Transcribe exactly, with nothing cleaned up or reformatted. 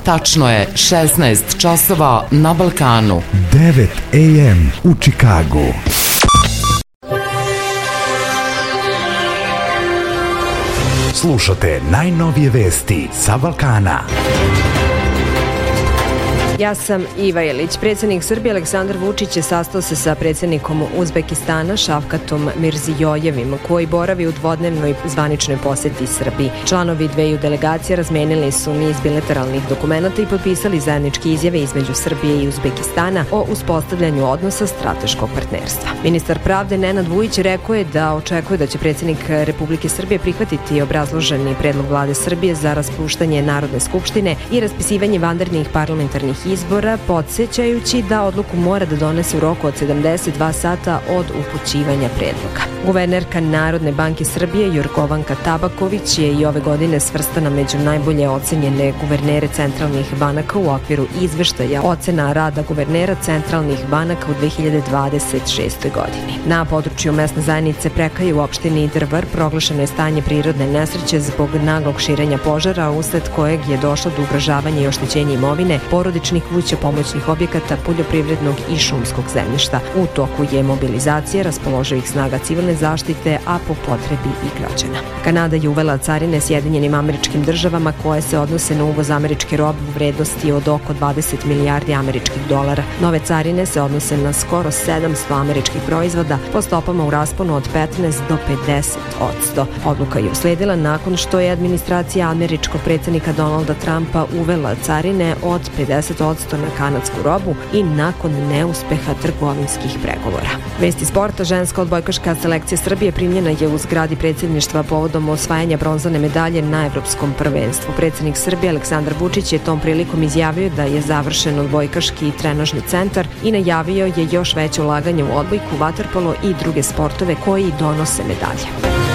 Tačno je šesnaest časova na Balkanu. devet a m u Čikagu. Slušate najnovije vesti sa Balkana. Ja sam Iva Jelić. Predsjednik Srbije Aleksandar Vučić je sastao se sa predsjednikom Uzbekistana Šavkatom Mirzijojevim, koji boravi u dvodnevnoj zvaničnoj posjeti Srbiji. Članovi dveju delegacija razmenili su niz bilateralnih dokumenata i potpisali zajedničke izjave između Srbije i Uzbekistana o uspostavljanju odnosa strateškog partnerstva. Ministar pravde Nenad Vujić rekao je da očekuje da će predsjednik Republike Srbije prihvatiti obrazloženi predlog vlade Srbije za raspuštanje Narodne skupštine i raspisivanje vanrednih parlamentarnih izbora, podsjećajući da odluku mora da donese u roku od sedamdeset dva sata od upućivanja predloga. Guvernerka Narodne banke Srbije Jorgovanka Tabaković je i ove godine svrstana među najbolje ocenjene guvernere centralnih banaka u okviru izveštaja ocena rada guvernera centralnih banaka u dve hiljade dvadeset šestoj godini. Na području mesne zajednice Prekaje u opštini Drvar proglašeno je stanje prirodne nesreće zbog naglog širenja požara, usled kojeg je došlo do ugrožavanja i oštećenja imovine, porodičnih kuća, pomoćnih objekata, poljoprivrednog i šumskog zemljišta. U toku je mobilizacija raspoloživih snaga civilne zaštite, a po potrebi i građana. Kanada je uvela carine Sjedinjenim Američkim Državama koje se odnose na uvoz američke robe u vrednosti od oko dvadeset milijardi američkih dolara. Nove carine se odnose na skoro sedamsto američkih proizvoda po stopama u rasponu od petnaest do pedeset odsto. Odluka je usledila nakon što je administracija američkog predsjednika Donalda Trumpa uvela carine od pedeset odsto na kanadsku robu i nakon neuspeha trgovinskih pregovora. Vesti sporta. Ženska odbojkaška selekcija Srbije primljena je u zgradi predsjedništva povodom osvajanja bronzane medalje na evropskom prvenstvu. Predsjednik Srbije Aleksandar Vučić je tom prilikom izjavio da je završen odbojkaški i trenažni centar i najavio je još veće ulaganje u odbojku, vaterpolo i druge sportove koji donose medalje.